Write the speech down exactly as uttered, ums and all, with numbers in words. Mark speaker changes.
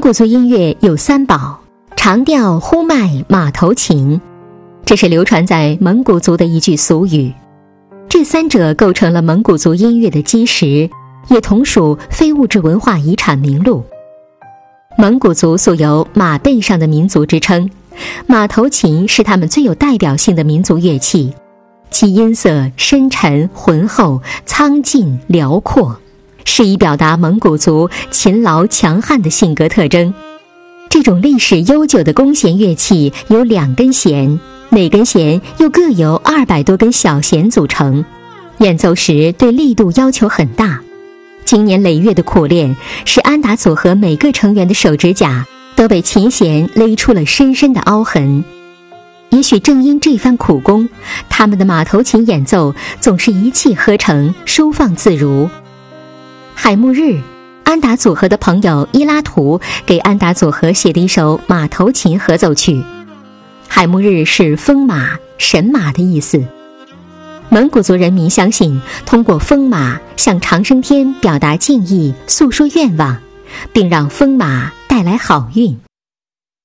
Speaker 1: 古族音乐有三宝：长调、呼麦、马头琴，这是流传在蒙古族的一句俗语。这三者构成了蒙古族音乐的基石，也同属非物质文化遗产名录。蒙古族素有马背上的民族之称，马头琴是他们最有代表性的民族乐器，其音色深沉浑厚、苍劲辽阔，是以表达蒙古族勤劳强悍的性格特征。这种历史悠久的弓弦乐器有两根弦，每根弦又各由二百多根小弦组成，演奏时对力度要求很大。经年累月的苦练，使安达组合每个成员的手指甲都被琴弦勒出了深深的凹痕。也许正因这番苦功，他们的马头琴演奏总是一气呵成，收放自如。海木日，安达组合的朋友伊拉图给安达组合写的一首马头琴合奏曲。海木日是风马、神马的意思。蒙古族人民相信，通过风马向长生天表达敬意，诉说愿望，并让风马带来好运。